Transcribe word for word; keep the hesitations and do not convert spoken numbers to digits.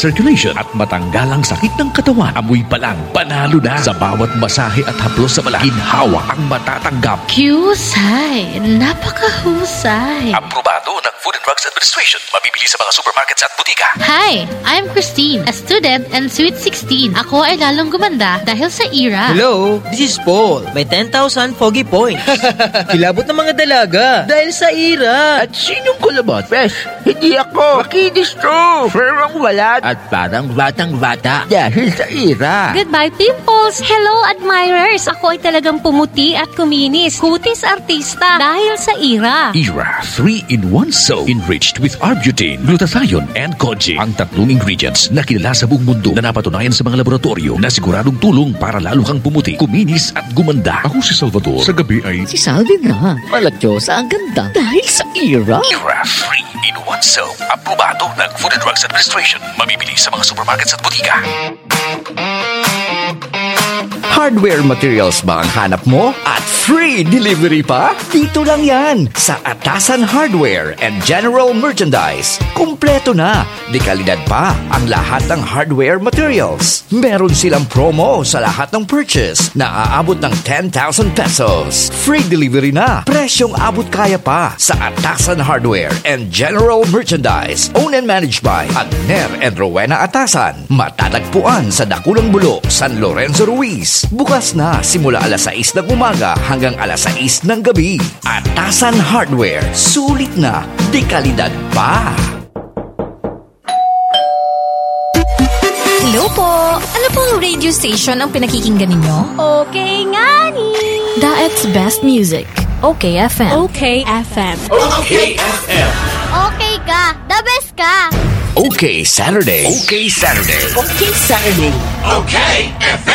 circulation at matanggal ang sakit ng katawan. Amoy pa lang, panalo na. Sa bawat masahe at haplos sa mala, ginhawa ang matatanggap. Husay, napakahusay. Aprobado ng Food and Drugs Administration. Mabibili sa mga supermarkets at butika. Hi, I'm Christine, a student and sweet sixteen. Ako ay lalong gumanda dahil sa E R A. Hello, this is Paul. May ten thousand foggy points. Kilabot ng mga dalaga dahil sa E R A. At sinong kulabot? Fresh, hindi ako. Makinis to. Ferang walat. At parang batang-bata dahil sa E R A. Goodbye, pimples! Hello, admirers! Ako ay talagang pumuti at kuminis. Kutis artista dahil sa E R A. E R A three in one soap enriched with arbutin, glutathione, and kojic. Ang tatlong ingredients na kilala sa buong mundo na napatunayan sa mga laboratorio na siguradong tulong para lalo kang pumuti, kuminis at gumanda. Ako si Salvador. Sa gabi ay si Salvin na. Malatyosa ang ganda dahil sa E R A. E R A three in one soap. Aprobado ng Food and Drugs Administration. Mabibili sa mga supermarkets at butika. Hardware materials ba ang hanap mo? At free delivery pa? Dito lang yan sa Atasan Hardware and General Merchandise. Kumpleto na, di kalidad pa ang lahat ng hardware materials. Meron silang promo sa lahat ng purchase na aabot ng ten thousand pesos. Free delivery na, presyong abot kaya pa sa Atasan Hardware and General Merchandise. Owned and managed by Agner and Rowena Atasan. Matatagpuan sa Dakulang Bulo, San Lorenzo Ruiz. Bukas na simula alas sais ng umaga hanggang alas sais ng gabi. Atasan Hardware, sulit na, di kalidad pa. Hello po! Ano pong radio station ang pinakikinggan ninyo? Okay nga ni! Daet's Best Music. Okay F M. Okay F M. Okay F M. Okay ka! The best ka! Okay Saturday. Okay Saturday. Okay Saturday. Okay F M.